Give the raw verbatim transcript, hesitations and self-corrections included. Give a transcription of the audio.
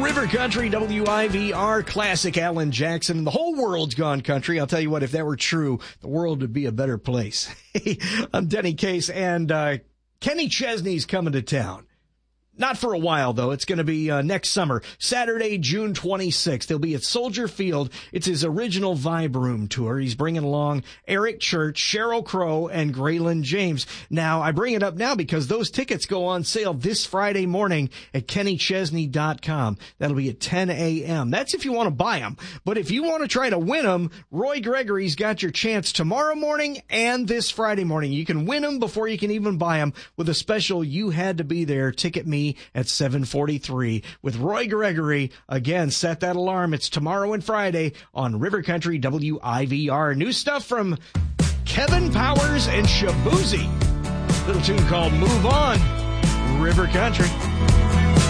River Country, W I V R, classic Alan Jackson. The whole world's gone country. I'll tell you what, if that were true, the world would be a better place. Hey, I'm Denny Case, and uh, Kenny Chesney's coming to town. Not for a while, though. It's going to be uh, next summer, Saturday, June twenty-sixth. He'll be at Soldier Field. It's his original Vibe Room tour. He's bringing along Eric Church, Sheryl Crow, and Graylin James. Now, I bring it up now because those tickets go on sale this Friday morning at kenny chesney dot com. That'll be at ten a.m. That's if you want to buy them. But if you want to try to win them, Roy Gregory's got your chance tomorrow morning and this Friday morning. You can win them before you can even buy them with a special You Had to Be There Ticket Me at seven forty-three with Roy Gregory. Again, set that alarm. It's tomorrow and Friday on River Country W I V R. New stuff from Kevin Powers and Shaboozey. Little tune called Move On. River Country.